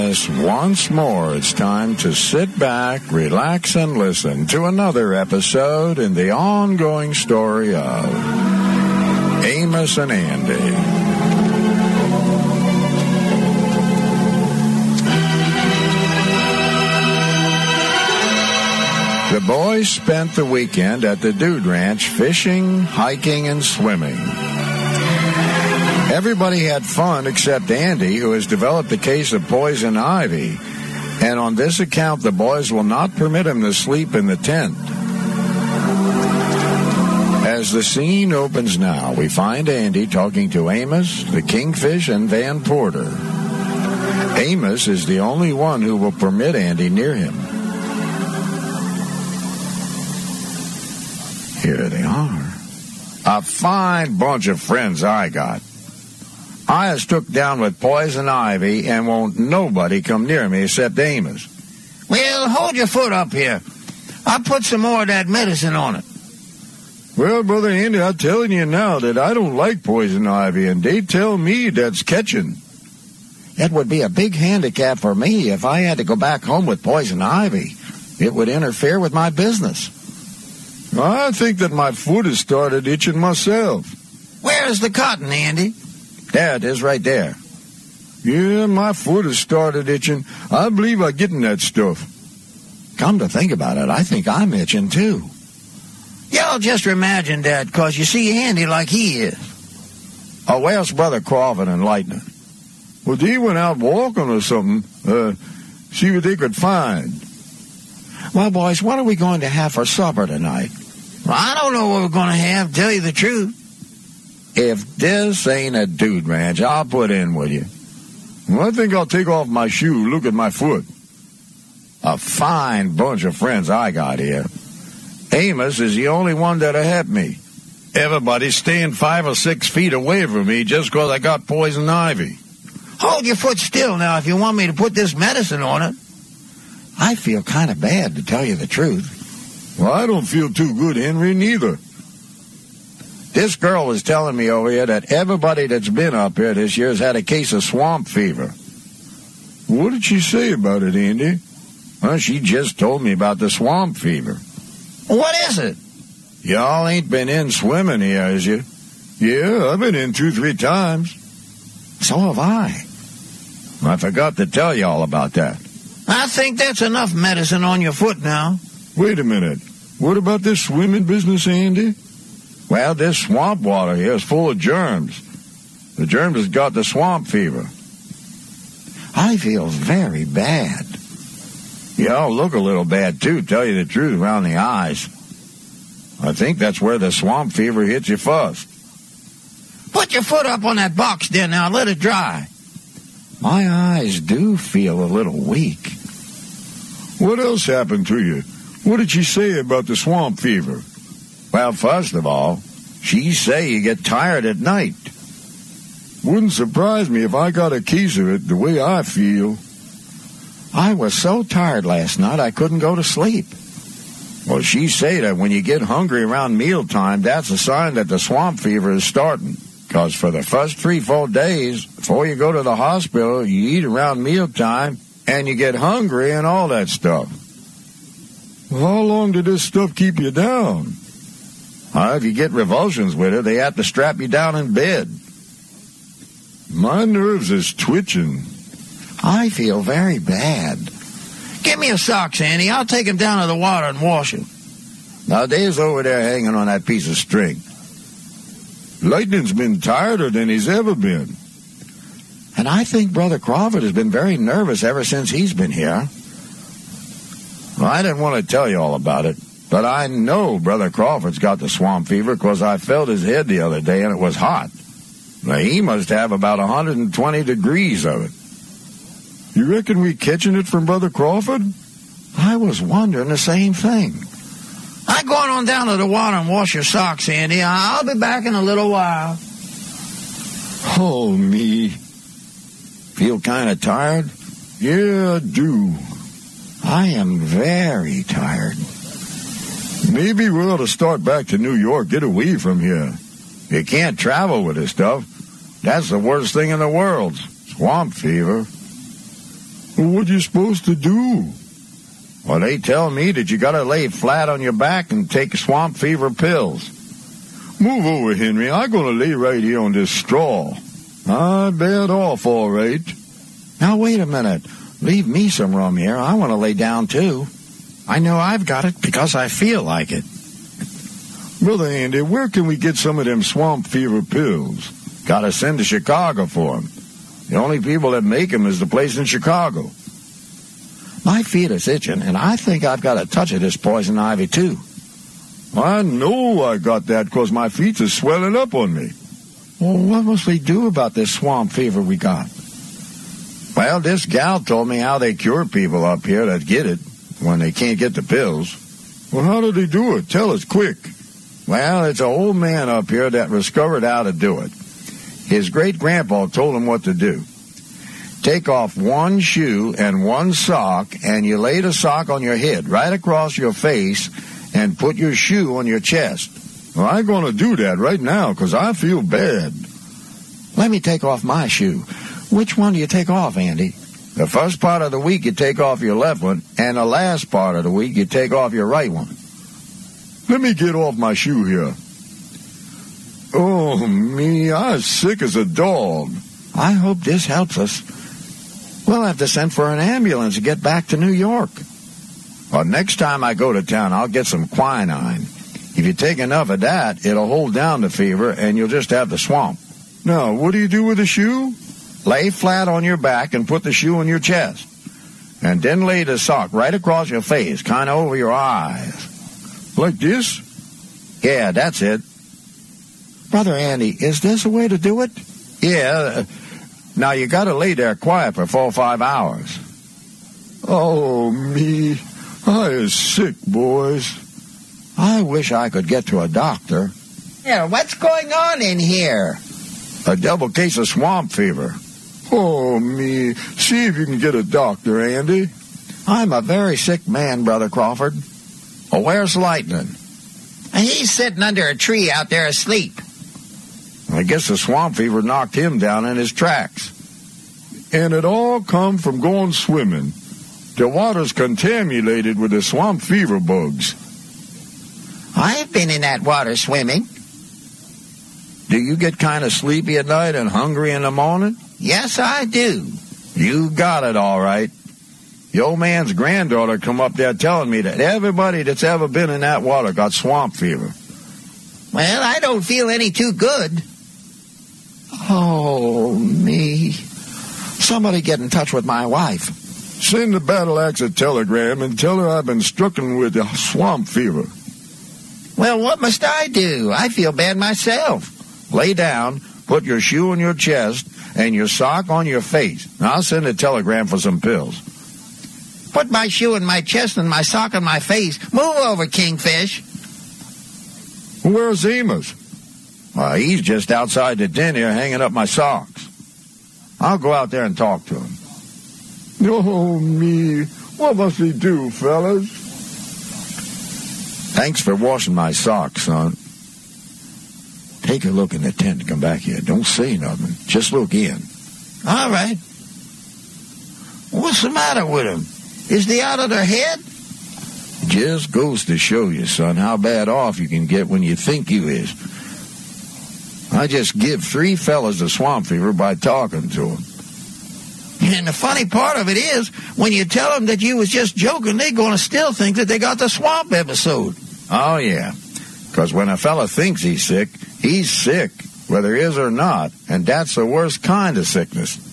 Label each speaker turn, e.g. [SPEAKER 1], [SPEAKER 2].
[SPEAKER 1] Yes, once more it's time to sit back, relax, and listen to another episode in the ongoing story of Amos and Andy. The boys spent the weekend at the Dude Ranch fishing, hiking, and swimming. Everybody had fun except Andy, who has developed a case of poison ivy, and on this account the boys will not permit him to sleep in the tent. As the scene opens now, we find Andy talking to Amos, the Kingfish, and Van Porter. Amos is the only one who will permit Andy near him. Here they are. A fine bunch of friends I got. I is took down with poison ivy and won't nobody come near me except Amos.
[SPEAKER 2] Well, hold your foot up here. I'll put some more of that medicine on it.
[SPEAKER 1] Well, Brother Andy, I'm telling you now that I don't like poison ivy, and they tell me that's catching.
[SPEAKER 2] It would be a big handicap for me if I had to go back home with poison ivy. It would interfere with my business.
[SPEAKER 1] I think that my foot has started itching myself.
[SPEAKER 2] Where's the cotton, Andy?
[SPEAKER 1] There it is, right there. Yeah, my foot has started itching. I believe I'm getting that stuff.
[SPEAKER 2] Come to think about it, I think I'm itching too. Y'all just imagine that, because you see Andy like he is.
[SPEAKER 1] Oh, where's Brother Crawford and Lightning? Well, they went out walking or something. See what they could find.
[SPEAKER 2] Well, boys, what are we going to have for supper tonight? Well, I don't know what we're going to have, tell you the truth.
[SPEAKER 1] If this ain't a Dude Ranch, I'll put in with you. Well, I think I'll take off my shoe, look at my foot. A fine bunch of friends I got here. Amos is the only one that'll help me. Everybody's staying 5 or 6 feet away from me just because I got poison ivy.
[SPEAKER 2] Hold your foot still now if you want me to put this medicine on it. I feel kind of bad, to tell you the truth.
[SPEAKER 1] Well, I don't feel too good, Henry, neither. This girl was telling me over here that everybody that's been up here this year has had a case of swamp fever. What did she say about it, Andy? Well, she just told me about the swamp fever.
[SPEAKER 2] What is it?
[SPEAKER 1] Y'all ain't been in swimming here, has you? Yeah, I've been in 2-3 times.
[SPEAKER 2] So have I.
[SPEAKER 1] I forgot to tell y'all about that.
[SPEAKER 2] I think that's enough medicine on your foot now.
[SPEAKER 1] Wait a minute. What about this swimming business, Andy? Well, this swamp water here is full of germs. The germs has got the swamp fever.
[SPEAKER 2] I feel very bad.
[SPEAKER 1] Y'all look a little bad, too, tell you the truth, around the eyes. I think that's where the swamp fever hits you first.
[SPEAKER 2] Put your foot up on that box there now. Let it dry.
[SPEAKER 1] My eyes do feel a little weak. What else happened to you? What did she say about the swamp fever? Well, first of all, she say you get tired at night. Wouldn't surprise me if I got a case of it the way I feel.
[SPEAKER 2] I was so tired last night I couldn't go to sleep.
[SPEAKER 1] Well, she say that when you get hungry around mealtime, that's a sign that the swamp fever is starting. Because for the first 3-4 days, before you go to the hospital, you eat around mealtime, and you get hungry and all that stuff. Well, how long did this stuff keep you down? If you get revulsions with it, they have to strap you down in bed. My nerves is twitching.
[SPEAKER 2] I feel very bad. Give me your socks, Andy. I'll take them down to the water and wash them.
[SPEAKER 1] Now, Dave's over there hanging on that piece of string. Lightning's been tireder than he's ever been.
[SPEAKER 2] And I think Brother Crawford has been very nervous ever since he's been here.
[SPEAKER 1] Well, I didn't want to tell you all about it, but I know Brother Crawford's got the swamp fever because I felt his head the other day and it was hot. Now, he must have about 120 degrees of it. You reckon we catching it from Brother Crawford?
[SPEAKER 2] I was wondering the same thing. I'm going on down to the water and wash your socks, Andy. I'll be back in a little while.
[SPEAKER 1] Oh, me. Feel kind of tired? Yeah, I do.
[SPEAKER 2] I am very tired.
[SPEAKER 1] Maybe we ought to start back to New York, get away from here. You can't travel with this stuff. That's the worst thing in the world. Swamp fever.
[SPEAKER 3] Well, what are you supposed to do?
[SPEAKER 1] Well, they tell me that you got to lay flat on your back and take swamp fever pills.
[SPEAKER 3] Move over, Henry. I'm going to lay right here on this straw. I bad off, all right.
[SPEAKER 2] Now, wait a minute. Leave me some room here. I want to lay down, too. I know I've got it because I feel like it.
[SPEAKER 3] Brother Andy, where can we get some of them swamp fever pills?
[SPEAKER 1] Got to send to Chicago for them. The only people that make them is the place in Chicago.
[SPEAKER 2] My feet is itching, and I think I've got a touch of this poison ivy, too.
[SPEAKER 3] I know I got that because my feet are swelling up on me.
[SPEAKER 2] Well, what must we do about this swamp fever we got?
[SPEAKER 1] Well, this gal told me how they cure people up here that get it when they can't get the pills.
[SPEAKER 3] Well, how do they do it? Tell us quick.
[SPEAKER 1] Well, it's an old man up here that discovered how to do it. His great-grandpa told him what to do. Take off one shoe and one sock, and you lay the sock on your head, right across your face, and put your shoe on your chest.
[SPEAKER 3] Well, I'm going to do that right now, because I feel bad.
[SPEAKER 2] Let me take off my shoe. Which one do you take off, Andy?
[SPEAKER 1] The first part of the week, you take off your left one, and the last part of the week, you take off your right one.
[SPEAKER 3] Let me get off my shoe here. Oh, me, I'm sick as a dog.
[SPEAKER 2] I hope this helps us. We'll have to send for an ambulance to get back to New York.
[SPEAKER 1] Well, next time I go to town, I'll get some quinine. If you take enough of that, it'll hold down the fever, and you'll just have the swamp.
[SPEAKER 3] Now, what do you do with the shoe?
[SPEAKER 1] Lay flat on your back and put the shoe on your chest. And then lay the sock right across your face, kind of over your eyes.
[SPEAKER 3] Like this?
[SPEAKER 1] Yeah, that's it.
[SPEAKER 2] Brother Andy, is this a way to do it?
[SPEAKER 1] Yeah. Now, you got to lay there quiet for 4 or 5 hours.
[SPEAKER 3] Oh, me. I is sick, boys.
[SPEAKER 2] I wish I could get to a doctor.
[SPEAKER 4] Yeah, what's going on in here?
[SPEAKER 1] A double case of swamp fever.
[SPEAKER 3] Oh, me. See if you can get a doctor, Andy.
[SPEAKER 2] I'm a very sick man, Brother Crawford.
[SPEAKER 1] Oh, where's Lightning?
[SPEAKER 4] He's sitting under a tree out there asleep.
[SPEAKER 1] I guess the swamp fever knocked him down in his tracks.
[SPEAKER 3] And it all come from going swimming. The water's contaminated with the swamp fever bugs.
[SPEAKER 4] I've been in that water swimming.
[SPEAKER 1] Do you get kind of sleepy at night and hungry in the morning?
[SPEAKER 4] Yes, I do.
[SPEAKER 1] You got it all right. The old man's granddaughter come up there telling me that everybody that's ever been in that water got swamp fever.
[SPEAKER 4] Well, I don't feel any too good.
[SPEAKER 2] Oh, me. Somebody get in touch with my wife.
[SPEAKER 3] Send the Battle Axe a telegram and tell her I've been stricken with the swamp fever.
[SPEAKER 4] Well, what must I do? I feel bad myself.
[SPEAKER 1] Lay down, put your shoe on your chest, and your sock on your face. Now, I'll send a telegram for some pills.
[SPEAKER 4] Put my shoe in my chest and my sock on my face. Move over, Kingfish.
[SPEAKER 3] Where's Amos?
[SPEAKER 1] He's just outside the den here hanging up my socks. I'll go out there and talk to him.
[SPEAKER 3] Oh, me. What must we do, fellas?
[SPEAKER 1] Thanks for washing my socks, son. Take a look in the tent and come back here. Don't say nothing. Just look in.
[SPEAKER 4] All right. What's the matter with him? Is they out of their head?
[SPEAKER 1] Just goes to show you, son, how bad off you can get when you think you is. I just give 3 fellas the swamp fever by talking to them.
[SPEAKER 4] And the funny part of it is, when you tell them that you was just joking, they're going to still think that they got the swamp episode.
[SPEAKER 1] Oh, yeah. Because when a fella thinks he's sick, whether he is or not, and that's the worst kind of sickness.